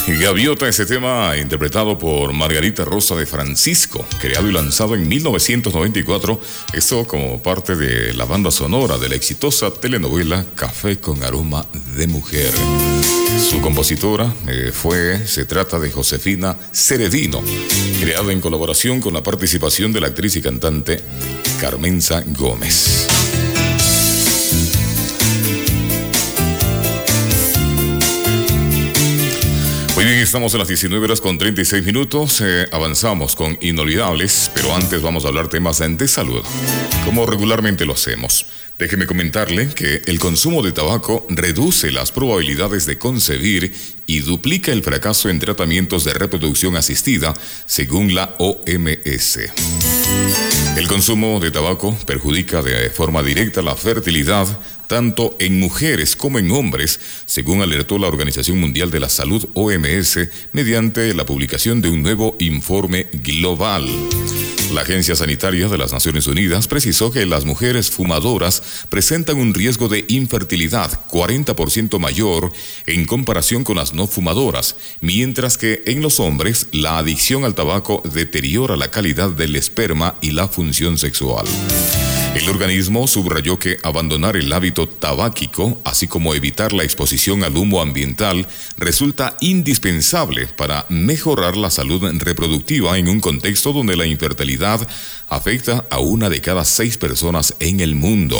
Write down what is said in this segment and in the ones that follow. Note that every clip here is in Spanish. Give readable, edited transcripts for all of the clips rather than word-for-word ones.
Gaviota, ese tema interpretado por Margarita Rosa de Francisco, creado y lanzado en 1994, esto como parte de la banda sonora de la exitosa telenovela Café con aroma de mujer. Su compositora se trata de Josefina Ceredino, creada en colaboración con la participación de la actriz y cantante Carmenza Gómez. Muy bien, estamos en las 19:36. Avanzamos con Inolvidables, pero antes vamos a hablar temas de salud, como regularmente lo hacemos. Déjeme comentarle que el consumo de tabaco reduce las probabilidades de concebir y duplica el fracaso en tratamientos de reproducción asistida, según la OMS. El consumo de tabaco perjudica de forma directa la fertilidad, tanto en mujeres como en hombres, según alertó la Organización Mundial de la Salud, OMS, mediante la publicación de un nuevo informe global. La Agencia Sanitaria de las Naciones Unidas precisó que las mujeres fumadoras presentan un riesgo de infertilidad 40% mayor en comparación con las no fumadoras, mientras que en los hombres la adicción al tabaco deteriora la calidad del esperma y la función sexual. El organismo subrayó que abandonar el hábito tabáquico, así como evitar la exposición al humo ambiental, resulta indispensable para mejorar la salud reproductiva en un contexto donde la infertilidad afecta a 1 de cada 6 personas en el mundo.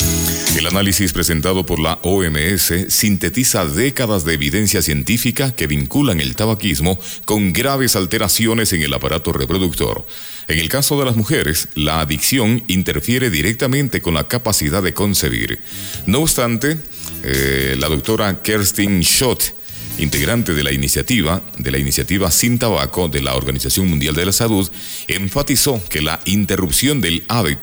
El análisis presentado por la OMS sintetiza décadas de evidencia científica que vinculan el tabaquismo con graves alteraciones en el aparato reproductor. En el caso de las mujeres, la adicción interfiere directamente con la capacidad de concebir. No obstante, la doctora Kerstin Schott, integrante de la iniciativa Sin Tabaco de la Organización Mundial de la Salud, enfatizó que la interrupción del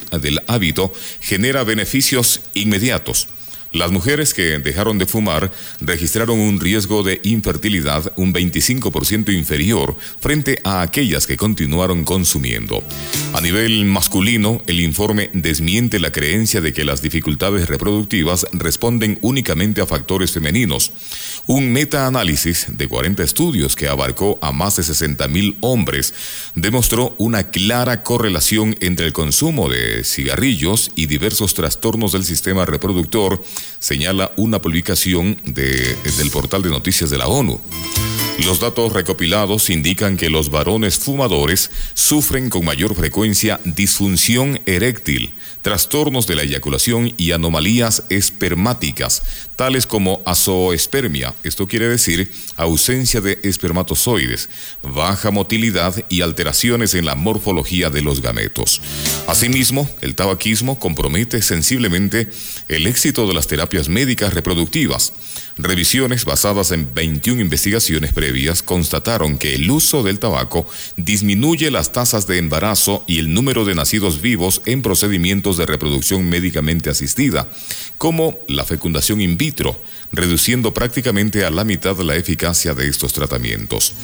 hábito genera beneficios inmediatos. Las mujeres que dejaron de fumar registraron un riesgo de infertilidad un 25% inferior frente a aquellas que continuaron consumiendo. A nivel masculino, el informe desmiente la creencia de que las dificultades reproductivas responden únicamente a factores femeninos. Un metaanálisis de 40 estudios que abarcó a más de 60,000 hombres demostró una clara correlación entre el consumo de cigarrillos y diversos trastornos del sistema reproductor, señala una publicación del portal de noticias de la ONU. Los datos recopilados indican que los varones fumadores sufren con mayor frecuencia disfunción eréctil, trastornos de la eyaculación y anomalías espermáticas, tales como azoospermia, esto quiere decir ausencia de espermatozoides, baja motilidad y alteraciones en la morfología de los gametos. Asimismo, el tabaquismo compromete sensiblemente el éxito de las terapias médicas reproductivas. Revisiones basadas en 21 investigaciones previas constataron que el uso del tabaco disminuye las tasas de embarazo y el número de nacidos vivos en procedimientos de reproducción médicamente asistida, como la fecundación in vitro, reduciendo prácticamente a la mitad la eficacia de estos tratamientos.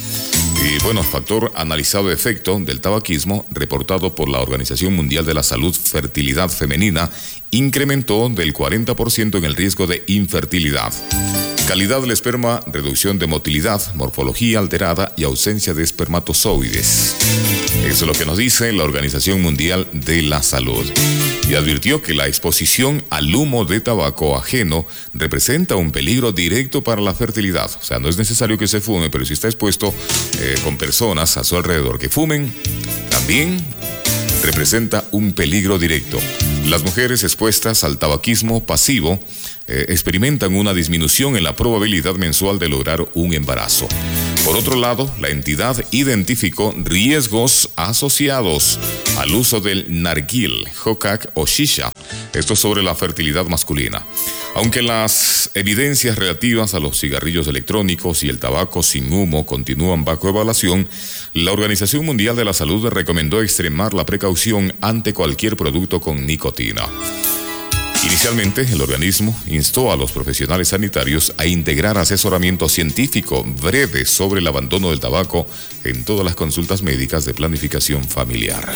Y bueno, factor analizado efecto del tabaquismo reportado por la Organización Mundial de la Salud, fertilidad femenina incrementó del 40% en el riesgo de infertilidad. Calidad del esperma, reducción de motilidad, morfología alterada y ausencia de espermatozoides. Eso es lo que nos dice la Organización Mundial de la Salud. Y advirtió que la exposición al humo de tabaco ajeno representa un peligro directo para la fertilidad. O sea, no es necesario que se fume, pero si está expuesto con personas a su alrededor que fumen, también representa un peligro directo. Las mujeres expuestas al tabaquismo pasivo experimentan una disminución en la probabilidad mensual de lograr un embarazo. Por otro lado, la entidad identificó riesgos asociados al uso del narguil, hookah o shisha, esto sobre la fertilidad masculina. Aunque las evidencias relativas a los cigarrillos electrónicos y el tabaco sin humo continúan bajo evaluación, la Organización Mundial de la Salud recomendó extremar la precaución ante cualquier producto con nicotina. Inicialmente, el organismo instó a los profesionales sanitarios a integrar asesoramiento científico breve sobre el abandono del tabaco en todas las consultas médicas de planificación familiar.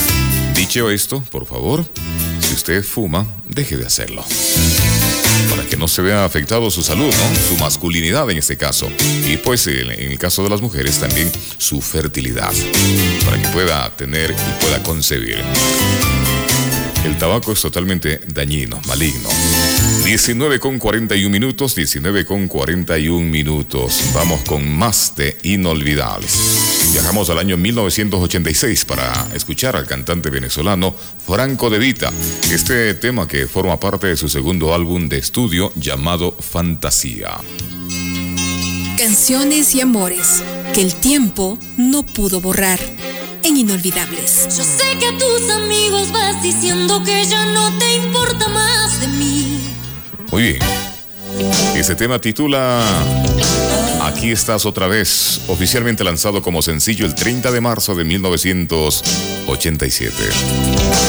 Dicho esto, por favor, si usted fuma, deje de hacerlo, para que que no se vea afectado su salud, ¿no? Su masculinidad en este caso. Y pues en el caso de las mujeres también su fertilidad, para que pueda tener y pueda concebir. El tabaco es totalmente dañino, maligno. 19:41 minutos, 19:41 minutos. Vamos con más de Inolvidables. Viajamos al año 1986 para escuchar al cantante venezolano Franco De Vita. Este tema que forma parte de su segundo álbum de estudio llamado Fantasía. Canciones y amores que el tiempo no pudo borrar. En Inolvidables. Yo sé que a tus amigos vas diciendo que ya no te importa más de mí. Muy bien. Este tema titula Aquí estás otra vez, oficialmente lanzado como sencillo el 30 de marzo de 1987.